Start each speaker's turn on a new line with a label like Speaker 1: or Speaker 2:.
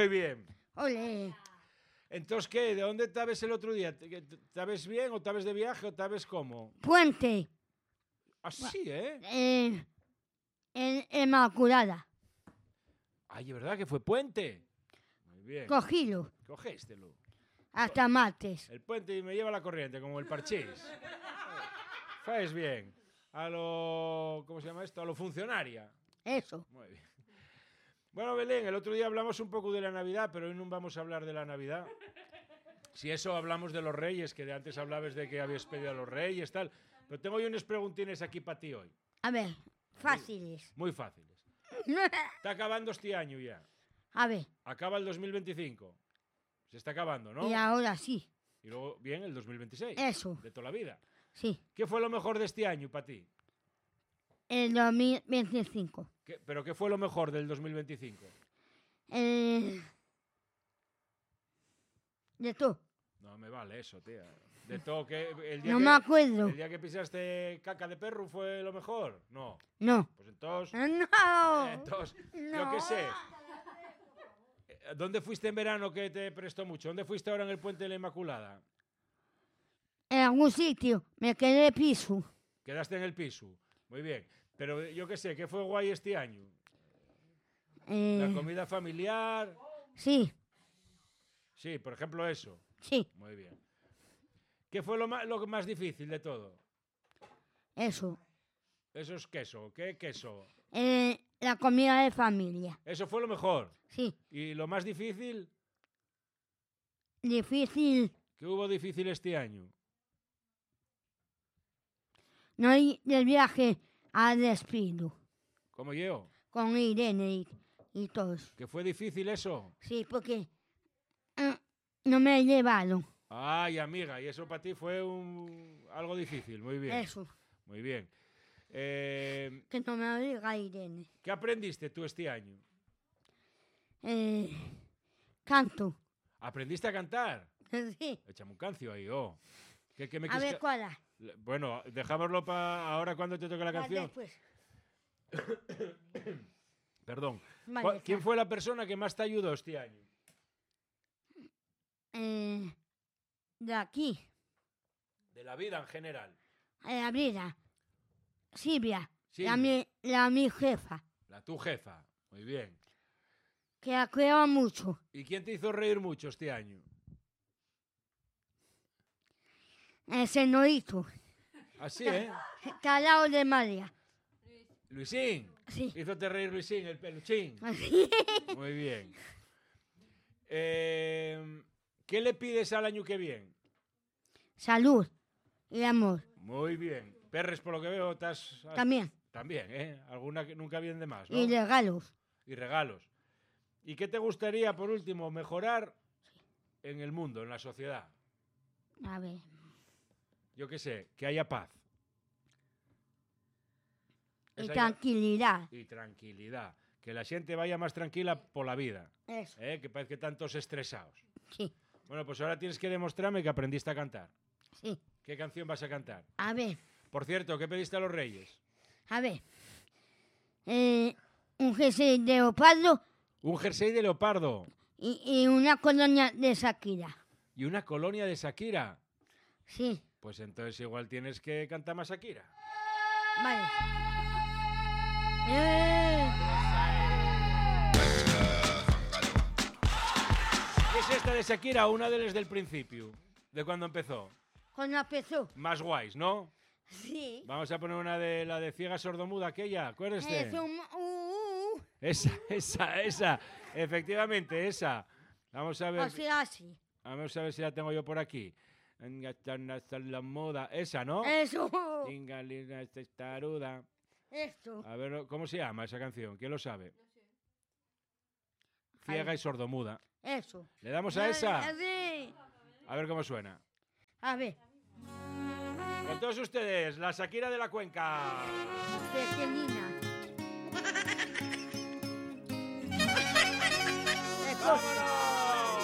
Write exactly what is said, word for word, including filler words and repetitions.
Speaker 1: Muy bien.
Speaker 2: Ole.
Speaker 1: Entonces, ¿qué? ¿De dónde estabas el otro día? ¿Estabas bien o estabas de viaje o estabas cómo?
Speaker 2: Puente.
Speaker 1: Así, ¿eh?
Speaker 2: Eh, en Inmaculada.
Speaker 1: Ay, ¿es verdad que fue puente? Muy bien.
Speaker 2: Cogílo.
Speaker 1: Cogéstelo.
Speaker 2: Hasta martes.
Speaker 1: El puente me lleva la corriente, como el parchís. Faes bien. A lo... ¿Cómo se llama esto? A lo funcionaria.
Speaker 2: Eso.
Speaker 1: Muy bien. Bueno, Belén, el otro día hablamos un poco de la Navidad, pero hoy no vamos a hablar de la Navidad. Si eso hablamos de los Reyes, que de antes hablabas de que habías pedido a los Reyes, tal. Pero tengo yo unos preguntines aquí para ti hoy.
Speaker 2: A ver, fáciles.
Speaker 1: Muy fáciles. Está acabando este año ya.
Speaker 2: A ver.
Speaker 1: Acaba el dos mil veinticinco. Se está acabando, ¿no?
Speaker 2: Y ahora sí.
Speaker 1: Y luego viene el dos mil veintiséis.
Speaker 2: Eso.
Speaker 1: De toda la vida.
Speaker 2: Sí.
Speaker 1: ¿Qué fue lo mejor de este año para ti?
Speaker 2: El dos mil veinticinco.
Speaker 1: ¿Qué, ¿Pero qué fue lo mejor del dos mil veinticinco?
Speaker 2: Eh, de todo.
Speaker 1: No me vale eso, tía. De todo que... El día
Speaker 2: No
Speaker 1: que,
Speaker 2: me acuerdo.
Speaker 1: ¿El día que pisaste caca de perro fue lo mejor? No.
Speaker 2: No.
Speaker 1: Pues entonces...
Speaker 2: No.
Speaker 1: Entonces,
Speaker 2: No.
Speaker 1: yo qué sé. ¿Dónde fuiste en verano que te prestó mucho? ¿Dónde fuiste ahora en el Puente de la Inmaculada?
Speaker 2: En algún sitio. Me quedé piso.
Speaker 1: Quedaste en el piso. Muy bien. Pero yo qué sé, ¿qué fue guay este año?
Speaker 2: Eh,
Speaker 1: La comida familiar.
Speaker 2: Sí.
Speaker 1: Sí, por ejemplo eso.
Speaker 2: Sí.
Speaker 1: Muy bien. ¿Qué fue lo más, lo más difícil de todo?
Speaker 2: Eso.
Speaker 1: Eso es queso. ¿Qué queso?
Speaker 2: Eh, la comida de familia.
Speaker 1: Eso fue lo mejor.
Speaker 2: Sí.
Speaker 1: ¿Y lo más difícil?
Speaker 2: Difícil.
Speaker 1: ¿Qué hubo difícil este año?
Speaker 2: No hay del viaje al despido.
Speaker 1: ¿Cómo yo?
Speaker 2: Con Irene y, y todos.
Speaker 1: ¿Que fue difícil eso?
Speaker 2: Sí, porque eh, no me he llevado.
Speaker 1: Ay, amiga, y eso para ti fue un algo difícil. Muy bien.
Speaker 2: Eso.
Speaker 1: Muy bien. Eh,
Speaker 2: Que no me diga Irene.
Speaker 1: ¿Qué aprendiste tú este año?
Speaker 2: Eh, canto.
Speaker 1: ¿Aprendiste a cantar?
Speaker 2: Sí.
Speaker 1: Échame un cancio ahí, oh. ¿Qué, qué me
Speaker 2: A
Speaker 1: quis
Speaker 2: ver
Speaker 1: ca-
Speaker 2: cuál es.
Speaker 1: Bueno, dejámoslo para ahora cuando te toque la
Speaker 2: Ya
Speaker 1: canción.
Speaker 2: después.
Speaker 1: Perdón.
Speaker 2: Vale,
Speaker 1: ¿Cuál- ¿Quién
Speaker 2: está.
Speaker 1: fue la persona que más te ayudó este año?
Speaker 2: Eh, de aquí.
Speaker 1: De la vida en general.
Speaker 2: Eh, la vida. Silvia.
Speaker 1: Silvia.
Speaker 2: La, mi, la mi jefa.
Speaker 1: La tu jefa. Muy bien.
Speaker 2: Que la cuidaba mucho.
Speaker 1: ¿Y quién te hizo reír mucho este año?
Speaker 2: Ese noito.
Speaker 1: Así, ¿eh?
Speaker 2: Está al lado de María.
Speaker 1: Luisín.
Speaker 2: Sí.
Speaker 1: Hízote reír Luisín, el peluchín.
Speaker 2: Así.
Speaker 1: Muy bien. Eh, ¿Qué le pides al año que viene?
Speaker 2: Salud y amor.
Speaker 1: Muy bien. Perres, por lo que veo, estás...
Speaker 2: También.
Speaker 1: También, ¿eh? Alguna que nunca viene de más, ¿no?
Speaker 2: Y regalos.
Speaker 1: Y regalos. ¿Y qué te gustaría, por último, mejorar en el mundo, en la sociedad?
Speaker 2: A ver.
Speaker 1: Yo qué sé, que haya paz.
Speaker 2: Y
Speaker 1: Esa ya-
Speaker 2: tranquilidad.
Speaker 1: Y tranquilidad. Que la gente vaya más tranquila por la vida.
Speaker 2: Eso.
Speaker 1: ¿eh? Que parece que tantos estresados.
Speaker 2: Sí.
Speaker 1: Bueno, pues ahora tienes que demostrarme que aprendiste a cantar.
Speaker 2: Sí.
Speaker 1: ¿Qué canción vas a cantar?
Speaker 2: A ver.
Speaker 1: Por cierto, ¿qué pediste a los Reyes?
Speaker 2: A ver. Eh, un jersey de leopardo
Speaker 1: Un jersey de leopardo
Speaker 2: y, y una colonia de Shakira.
Speaker 1: y una colonia de Shakira.
Speaker 2: Sí.
Speaker 1: Pues entonces igual tienes que cantar más Shakira.
Speaker 2: Vale. Eh,
Speaker 1: ¿Qué es esta de Shakira? Una de las del principio, de cuando empezó.
Speaker 2: cuando empezó.
Speaker 1: Más guays, ¿no?
Speaker 2: Sí.
Speaker 1: Vamos a poner una de la de ciega sordomuda, aquella, acuérdese.
Speaker 2: Es un... uh, uh,
Speaker 1: Esa, esa, esa. Efectivamente, esa. Vamos a ver.
Speaker 2: o sea, así.
Speaker 1: Vamos a ver si la tengo yo por aquí. La moda. Esa, ¿no?
Speaker 2: Eso.
Speaker 1: Tingalina, esta taruda.
Speaker 2: Esto.
Speaker 1: A ver, ¿cómo se llama esa canción? ¿Quién lo sabe? Ciega y sordomuda.
Speaker 2: Eso.
Speaker 1: ¿Le damos a esa?
Speaker 2: Sí.
Speaker 1: A ver cómo suena.
Speaker 2: A ver.
Speaker 1: Con todos ustedes, la Shakira de la Cuenca.
Speaker 2: Pequeñina. Esto.
Speaker 1: ¡Vámonos!